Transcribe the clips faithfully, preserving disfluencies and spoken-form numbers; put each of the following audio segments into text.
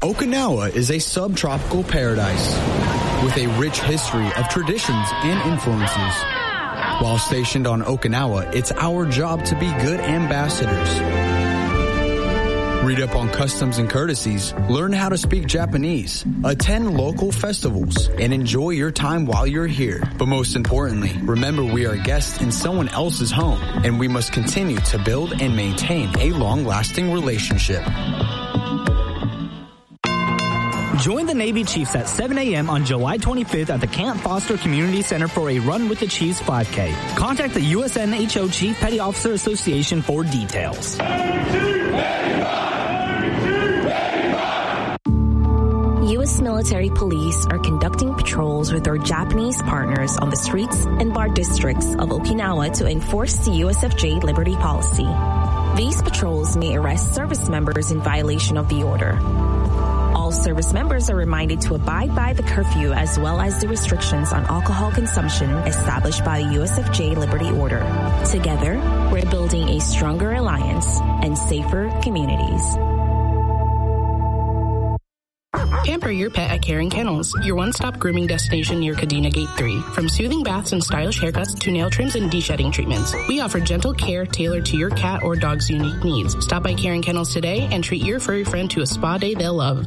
Okinawa is a subtropical paradise with a rich history of traditions and influences. While stationed on Okinawa, it's our job to be good ambassadors. Read up on customs and courtesies, learn how to speak Japanese, attend local festivals, and enjoy your time while you're here. But most importantly, remember we are guests in someone else's home, and we must continue to build and maintain a long-lasting relationship. Join the Navy Chiefs at seven a.m. on July twenty-fifth at the Camp Foster Community Center for a Run with the Chiefs five K. Contact the U S N H O Chief Petty Officer Association for details. U S military police are conducting patrols with their Japanese partners on the streets and bar districts of Okinawa to enforce the U S F J Liberty Policy. These patrols may arrest service members in violation of the order. All service members are reminded to abide by the curfew as well as the restrictions on alcohol consumption established by the U S F J Liberty Order. Together, we're building a stronger alliance and safer communities. Pamper your pet at Karen Kennels, your one-stop grooming destination near Kadena Gate three. From soothing baths and stylish haircuts to nail trims and de-shedding treatments, we offer gentle care tailored to your cat or dog's unique needs. Stop by Karen Kennels today and treat your furry friend to a spa day they'll love.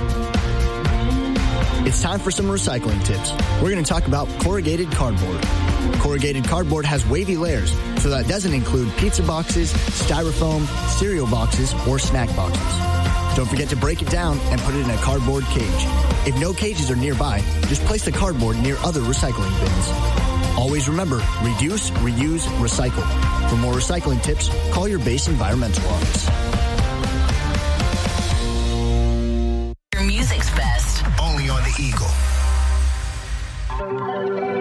It's time for some recycling tips. We're going to talk about corrugated cardboard. Corrugated cardboard has wavy layers, so that doesn't include pizza boxes, styrofoam, cereal boxes, or snack boxes. Don't forget to break it down and put it in a cardboard cage. If no cages are nearby, just place the cardboard near other recycling bins. Always remember, reduce, reuse, recycle. For more recycling tips, call your base environmental office. Your music's best. Only on the Eagle.